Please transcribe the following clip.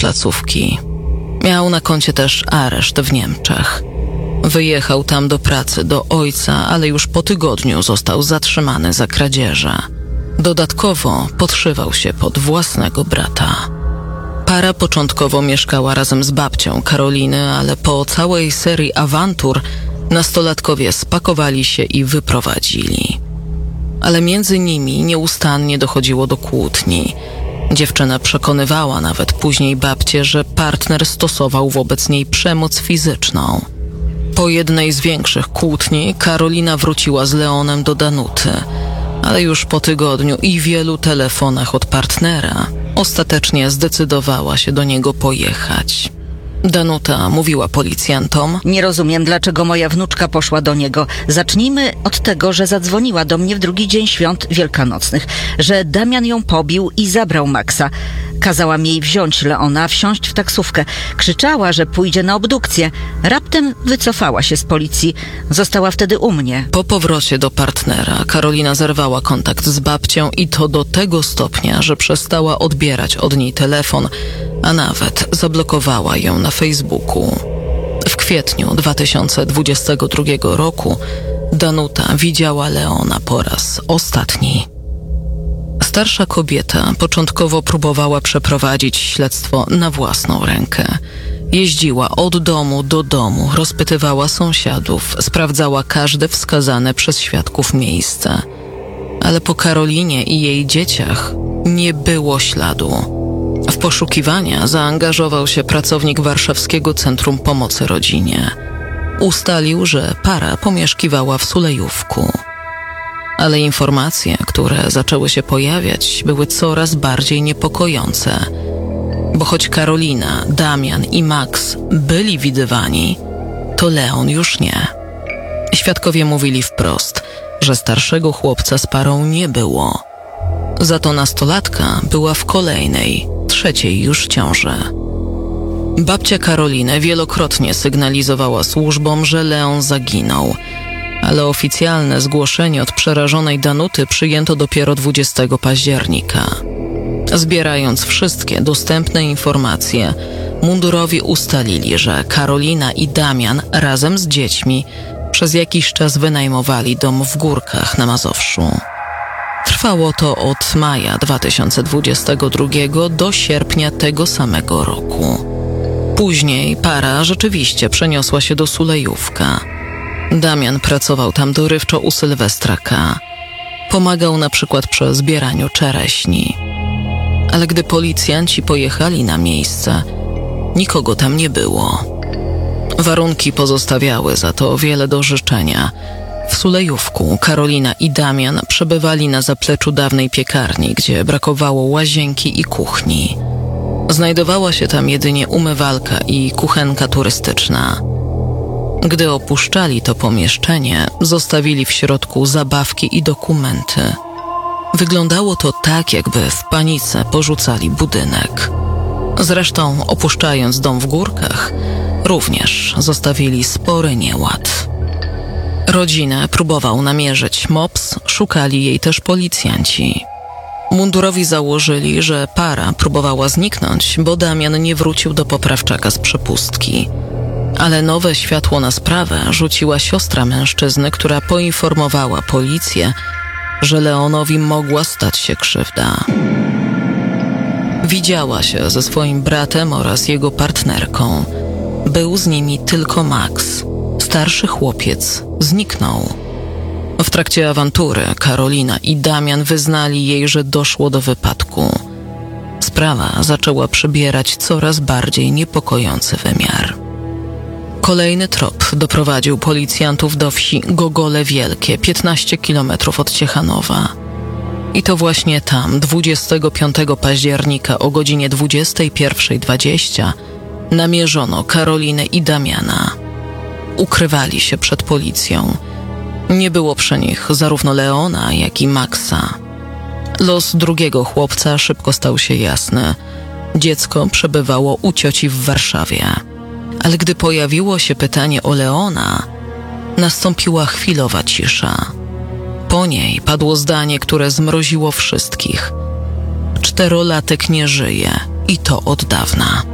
placówki. Miał na koncie też areszt w Niemczech. Wyjechał tam do pracy do ojca, ale już po tygodniu został zatrzymany za kradzieże. Dodatkowo podszywał się pod własnego brata. Para początkowo mieszkała razem z babcią Karoliny, ale po całej serii awantur nastolatkowie spakowali się i wyprowadzili. Ale między nimi nieustannie dochodziło do kłótni. Dziewczyna przekonywała nawet później babcię, że partner stosował wobec niej przemoc fizyczną. Po jednej z większych kłótni Karolina wróciła z Leonem do Danuty, ale już po tygodniu i wielu telefonach od partnera ostatecznie zdecydowała się do niego pojechać. Danuta mówiła policjantom: Nie rozumiem, dlaczego moja wnuczka poszła do niego. Zacznijmy od tego, że zadzwoniła do mnie w drugi dzień świąt wielkanocnych, że Damian ją pobił i zabrał Maxa. Kazałam jej wziąć Leona, wsiąść w taksówkę. Krzyczała, że pójdzie na obdukcję. Raptem wycofała się z policji. Została wtedy u mnie. Po powrocie do partnera Karolina zerwała kontakt z babcią i to do tego stopnia, że przestała odbierać od niej telefon, a nawet zablokowała ją na Facebooku. W kwietniu 2022 roku Danuta widziała Leona po raz ostatni. Starsza kobieta początkowo próbowała przeprowadzić śledztwo na własną rękę. Jeździła od domu do domu, rozpytywała sąsiadów, sprawdzała każde wskazane przez świadków miejsce. Ale po Karolinie i jej dzieciach nie było śladu. W poszukiwania zaangażował się pracownik Warszawskiego Centrum Pomocy Rodzinie. Ustalił, że para pomieszkiwała w Sulejówku. Ale informacje, które zaczęły się pojawiać, były coraz bardziej niepokojące. Bo choć Karolina, Damian i Max byli widywani, to Leon już nie. Świadkowie mówili wprost, że starszego chłopca z parą nie było. Za to nastolatka była w kolejnej, trzeciej już ciąży. Babcia Karoliny wielokrotnie sygnalizowała służbom, że Leon zaginął, ale oficjalne zgłoszenie od przerażonej Danuty przyjęto dopiero 20 października. Zbierając wszystkie dostępne informacje, mundurowi ustalili, że Karolina i Damian razem z dziećmi przez jakiś czas wynajmowali dom w Górkach na Mazowszu. Trwało to od maja 2022 do sierpnia tego samego roku. Później para rzeczywiście przeniosła się do Sulejówka. Damian pracował tam dorywczo u Sylwestra K. Pomagał na przykład przy zbieraniu czereśni. Ale gdy policjanci pojechali na miejsce, nikogo tam nie było. Warunki pozostawiały za to wiele do życzenia. W Sulejówku Karolina i Damian przebywali na zapleczu dawnej piekarni, gdzie brakowało łazienki i kuchni. Znajdowała się tam jedynie umywalka i kuchenka turystyczna. Gdy opuszczali to pomieszczenie, zostawili w środku zabawki i dokumenty. Wyglądało to tak, jakby w panice porzucali budynek. Zresztą, opuszczając dom w Górkach, również zostawili spory nieład. Rodzinę próbował namierzyć mops, szukali jej też policjanci. Mundurowi założyli, że para próbowała zniknąć, bo Damian nie wrócił do poprawczaka z przepustki. Ale nowe światło na sprawę rzuciła siostra mężczyzny, która poinformowała policję, że Leonowi mogła stać się krzywda. Widziała się ze swoim bratem oraz jego partnerką. Był z nimi tylko Max. Starszy chłopiec zniknął. W trakcie awantury Karolina i Damian wyznali jej, że doszło do wypadku. Sprawa zaczęła przybierać coraz bardziej niepokojący wymiar. Kolejny trop doprowadził policjantów do wsi Gogole Wielkie, 15 km od Ciechanowa. I to właśnie tam 25 października o godzinie 21:20 namierzono Karolinę i Damiana. Ukrywali się przed policją. Nie było przy nich zarówno Leona, jak i Maxa. Los drugiego chłopca szybko stał się jasny. Dziecko przebywało u cioci w Warszawie. Ale gdy pojawiło się pytanie o Leona, nastąpiła chwilowa cisza. Po niej padło zdanie, które zmroziło wszystkich. 4-latek nie żyje i to od dawna.